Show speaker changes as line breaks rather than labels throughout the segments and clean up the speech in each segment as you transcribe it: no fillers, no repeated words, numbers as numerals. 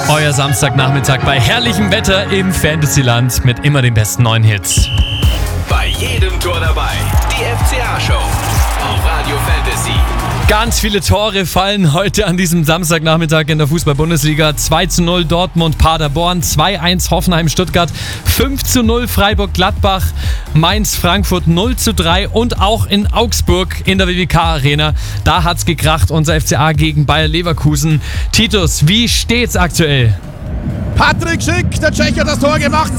Euer Samstagnachmittag bei herrlichem Wetter im Fantasyland mit immer den besten neuen Hits.
Bei jedem Tor dabei, die FCA-Show auf Radio Fantasy.
Ganz viele Tore fallen heute an diesem Samstagnachmittag in der Fußball-Bundesliga. 2:0 Dortmund-Paderborn, 2:1 Hoffenheim-Stuttgart, 5:0 Freiburg-Gladbach, Mainz-Frankfurt 0:3 und auch in Augsburg in der WWK-Arena. Da hat's gekracht, unser FCA gegen Bayer Leverkusen. Titus, wie steht's aktuell?
Patrick Schick, der Tscheche, hat das Tor gemacht.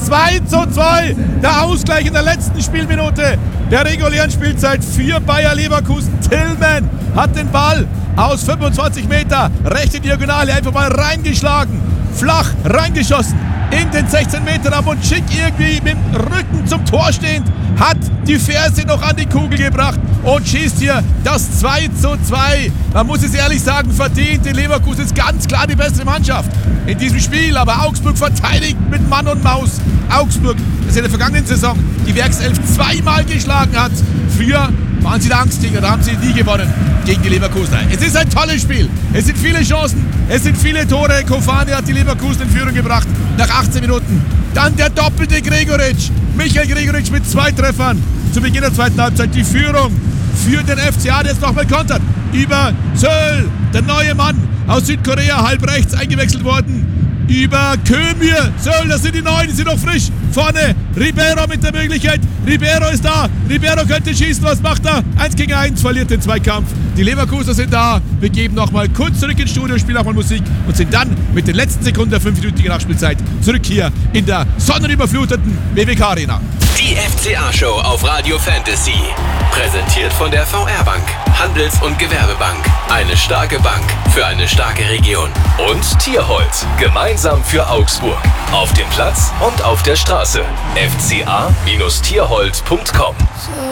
2:2. Der Ausgleich in der letzten Spielminute der regulären Spielzeit für Bayer Leverkusen. Tillman hat den Ball aus 25 Meter, rechte Diagonale, einfach mal reingeschlagen. Flach reingeschossen in den 16 Meter ab und Schick irgendwie mit dem Rücken zum Tor stehend hat die Ferse noch an die Kugel gebracht und schießt hier das 2:2. Man muss es ehrlich sagen, verdient. Die Leverkusen ist ganz klar die bessere Mannschaft in diesem Spiel, aber Augsburg verteidigt mit Mann und Maus. Augsburg, das in der vergangenen Saison die Werkself zweimal geschlagen hat. Früher waren sie der Angstträger, da haben sie nie gewonnen gegen die Leverkusener. Es ist ein tolles Spiel, es sind viele Chancen, es sind viele Tore. Kofani hat die Leverkusen in Führung gebracht nach 18 Minuten. Dann der doppelte Gregoritsch, Michael Gregoritsch mit 2 Treffern zu Beginn der zweiten Halbzeit. Die Führung für den FCA, der jetzt nochmal kontert. Über Söll, der neue Mann aus Südkorea, halb rechts eingewechselt worden. Über Kömir, Söll, das sind die Neuen, die sind noch frisch. Vorne Ribeiro mit der Möglichkeit. Ribeiro ist da. Ribeiro könnte schießen. Was macht er? 1 gegen 1, verliert den Zweikampf. Die Leverkusener sind da. Wir geben nochmal kurz zurück ins Studio, spielen nochmal Musik und sind dann mit den letzten Sekunden der 5-minütigen Nachspielzeit zurück hier in der sonnenüberfluteten WWK-Arena.
Die FCA-Show auf Radio Fantasy. Präsentiert von der VR-Bank, Handels- und Gewerbebank. Eine starke Bank für eine starke Region. Und Tierholz, gemeinsam für Augsburg. Auf dem Platz und auf der Straße. fca-tierholz.com